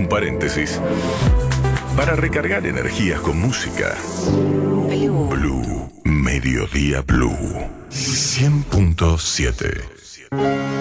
un paréntesis. Para recargar energías con música. Blue. Mediodía Blue. 100.7.